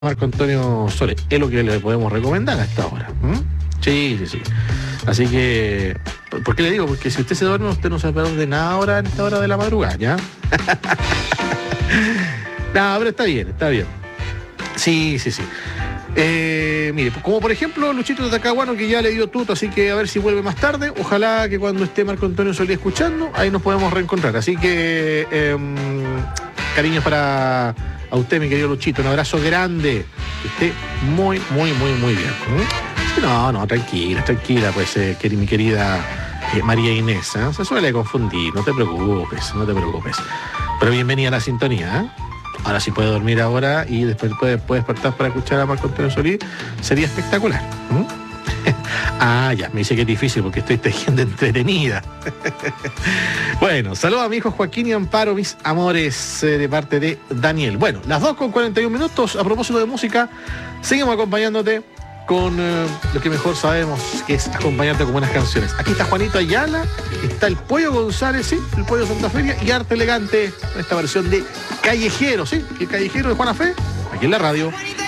Marco Antonio Solé. Es lo que le podemos recomendar a esta hora. Sí. Así que, ¿por qué le digo? Porque si usted se duerme, usted no se va a perder nada ahora en esta hora de la madrugada, ¿ya? No, pero está bien. Sí. Mire, como por ejemplo Luchito de Tacahuano, que ya le dio tuto, así que a ver si vuelve más tarde. Ojalá que cuando esté Marco Antonio Solé escuchando, ahí nos podemos reencontrar. Así que, cariños para a usted, mi querido Luchito, un abrazo grande, que esté muy bien. No, tranquila, pues, mi querida María Inés, ¿eh? Se suele confundir, no te preocupes. Pero bienvenida a la sintonía, ¿eh? Ahora sí puede dormir ahora y después puede despertar para escuchar a Marco Antonio Solí, sería espectacular. Ya, me dice que es difícil porque estoy tejiendo entretenida. Bueno, saludos a mi hijo Joaquín y Amparo, mis amores, de parte de Daniel. Bueno, las 2:41. A propósito de música, seguimos acompañándote con lo que mejor sabemos, que es acompañarte con buenas canciones. Aquí está Juanito Ayala, está el Pollo González, ¿sí? El Pollo Santa Feria y Arte Elegante, esta versión de Callejero, ¿sí? El Callejero de Juana Fe, aquí en la radio.